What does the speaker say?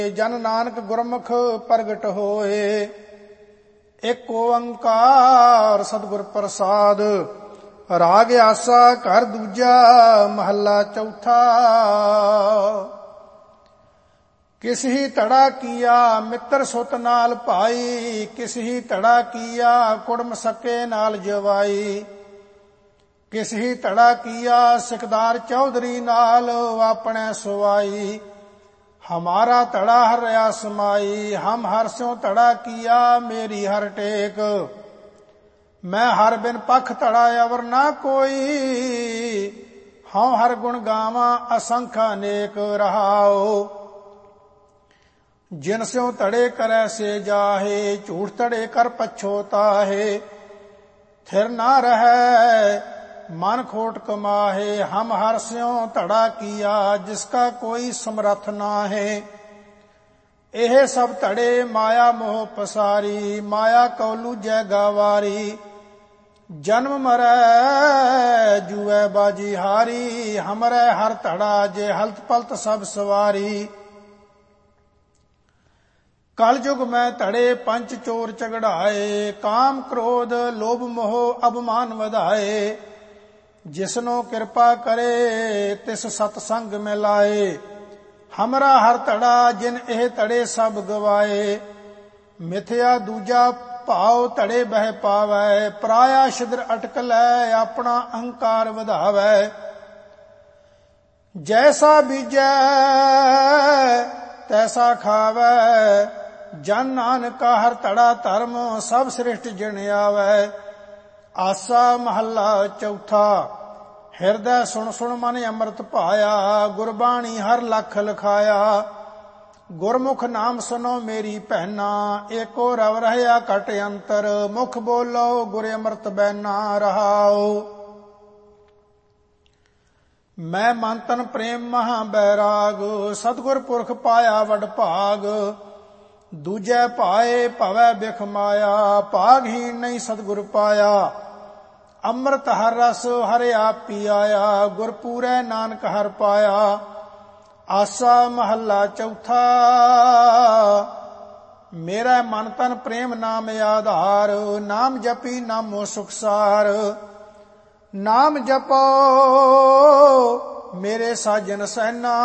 ਜਨ ਨਾਨਕ ਗੁਰਮੁਖ ਪ੍ਰਗਟ ਹੋਏ। ਇੱਕ ਓੰਕਾਰ ਸਤਿਗੁਰ ਪ੍ਰਸਾਦ। ਰਾਗ ਆਸਾ ਘਰ ਦੂਜਾ ਮਹੱਲਾ ਚੌਥਾ। ਕਿਸ ਹੀ ਧੜਾ ਕੀਆ ਮਿੱਤਰ ਸੁਤ ਨਾਲ ਭਾਈ, ਕਿਸ ਹੀ ਧੜਾ ਕੀਆ ਕੁੜਮ ਸਕੇ ਨਾਲ ਜਵਾਈ। ਕਿਸ ਹੀ ਧੜਾ ਕੀਆ ਸਿਕਦਾਰ ਚੌਧਰੀ ਨਾਲ ਆਪਣੇ ਸੁਆਈ। ਹਮਾਰਾ ਧੜਾ ਹਰ ਰਿਆ ਸਮਾਈ, ਹਮ ਹਰ ਸਿਉ ਧੜਾ ਕੀਆ ਮੇਰੀ ਹਰ ਟੇਕ। ਮੈਂ ਹਰ ਬਿਨ ਪਖ ਧੜਾ ਅਵਰ ਨਾ ਕੋਈ, ਹਉ ਹਰ ਗੁਣ ਗਾਵਾਂ ਅਸੰਖ ਅਨੇਕ ਰਹਾਓ। ਜਿਨ ਸਿਉ ਧੜੇ ਕਰੈ ਸੇ ਜਾਹੇ, ਝੂਠ ਧੜੇ ਕਰ ਪਛੋਤਾਹੇ। ਥਿਰ ਨਾ ਰਹੈ ਮਨ ਖੋਟ ਕਮਾਹੇ, ਹਮ ਹਰ ਸਿਉ ਧੜਾ ਕੀਆ ਜਿਸਕਾ ਕੋਈ ਸਮਰਥ ਨਾਹੇ। ਇਹ ਸਭ ਧੜੇ ਮਾਇਆ ਮੋਹ ਪਸਾਰੀ, ਮਾਇਆ ਕਉ ਜੈ ਗਾਵਾਰੀ। ਜਨਮ ਮਰੈ ਜੂਐ ਬਾਜੀ ਹਾਰੀ, ਹਮਰੈ ਹਰ ਧੜਾ ਜੇ ਹਲਤ ਪਲਤ ਸਭ ਸਵਾਰੀ। ਕਲ ਯੁਗ ਮੈਂ ਧੜੇ ਪੰਚ ਚੋਰ ਝਗੜਾਏ, ਕਾਮ ਕ੍ਰੋਧ ਲੋਭ ਮੋਹ ਅਭਮਾਨ ਵਧਾਏ। ਜਿਸਨੋ ਕਿਰਪਾ ਕਰੇ ਤਿਸ ਸਤ ਸੰਗ ਮਿਲਾਏ, ਹਮਰਾ ਹਰ ਧੜਾ ਜਿਨ ਇਹ ਧੜੇ ਸਭ ਗਵਾਏ। ਮਿਥਿਆ ਦੂਜਾ ਭਾਉ ਧੜੇ ਬਹਿ ਪਾਵੈ, ਪਰਾਇਆ ਛਿਦਰ ਅਟਕ ਲੈ ਆਪਣਾ ਅਹੰਕਾਰ ਵਧਾਵੈ। ਜੈਸਾ ਬੀਜੈ ਤੈਸਾ ਖਾਵੈ, ਜਨ ਨਾਨਕਾ ਹਰ ਧੜਾ ਧਰਮ ਸਭ ਸ੍ਰਿਸ਼ਟ ਜਿਣ ਆਵੈ। ਆਸਾ ਮਹੱਲਾ ਚੌਥਾ। ਹਿਰਦੈ ਸੁਣ ਸੁਣ ਮਨ ਅੰਮ੍ਰਿਤ ਭਾਇਆ, ਗੁਰਬਾਣੀ ਹਰ ਲਖ ਲਖਾਇਆ। ਗੁਰਮੁਖ ਨਾਮ ਸੁਨੋ ਮੇਰੀ ਭੈਣਾ, ਏਕੋ ਰਵ ਰਹਿਆ ਘਟ ਅੰਤਰ। ਮੁਖ ਬੋਲੋ ਗੁਰ ਅੰਮ੍ਰਿਤ ਬੈਨਾ ਰਹਾਓ। ਮੈਂ ਮਨ ਤਨ ਪ੍ਰੇਮ ਮਹਾ ਬੈਰਾਗ, ਸਤਿਗੁਰ ਪੁਰਖ ਪਾਇਆ ਵਡ ਭਾਗ। ਦੂਜੈ ਭਾਏ ਭਵੈ ਬਿਖ ਮਾਇਆ, ਭਾਗਹੀਣ ਨਹੀਂ ਸਤਿਗੁਰ ਪਾਇਆ। ਅੰਮ੍ਰਿਤ ਹਰ ਰਸ ਹਰਿ ਆਪ ਪੀ ਆਇਆ, ਗੁਰ ਪੂਰੈ ਨਾਨਕ ਹਰ ਪਾਇਆ। ਆਸਾ ਮਹੱਲਾ ਚੌਥਾ। ਮੇਰਾ ਮਨ ਤਨ ਪ੍ਰੇਮ ਨਾਮ ਆਧਾਰ, ਨਾਮ ਜਪੀ ਨਾਮੋ ਸੁਖਸਾਰ। ਨਾਮ ਜਪੋ ਮੇਰੇ ਸਾਜਨ ਸੈਨਾ,